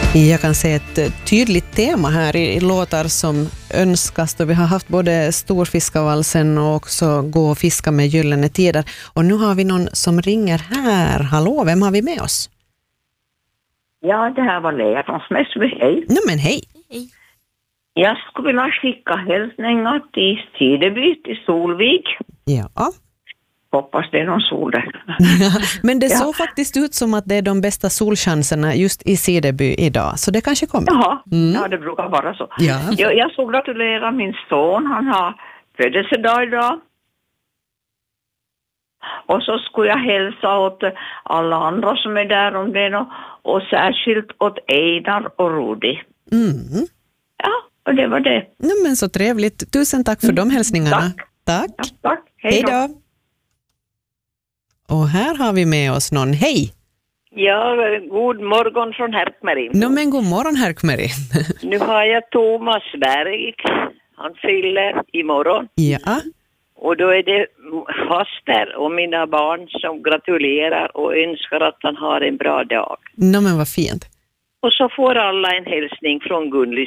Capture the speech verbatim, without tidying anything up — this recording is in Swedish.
Jag kan se ett tydligt tema här i låtar som önskas. Och vi har haft både Storfiskavalsen och också Gå och fiska med gyllene tider. Och nu har vi någon som ringer här. Hallå, vem har vi med oss? Ja, det här var Lea från Smäsby. Hej. Nej, men hej. Hej. Jag skulle vilja skicka hälsningar till Sideby, till Solvik. Ja. Hoppas det är någon sol där. Men det Ja. såg faktiskt ut som att det är de bästa solchanserna just i Sideby idag. Så det kanske kommer. Jaha, Mm. ja det brukar vara så. Ja. Jag, jag såg gratulera min son, han har födelsedag idag. Och så skulle jag hälsa åt alla andra som är där om det och, och särskilt åt Einar och Rudi. Mm. Ja, och det var det. Nej, men så trevligt. Tusen tack för de hälsningarna. Tack. Tack. Ja, tack. Hej då. Och här har vi med oss någon. Hej! Ja, god morgon från Härkmeri. No, men god morgon, Härkmeri. Nu har jag Thomas Berg. Han fyller imorgon. Ja. Och då är det faster och mina barn som gratulerar och önskar att han har en bra dag. No, men vad fint. Och så får alla en hälsning från Gunlis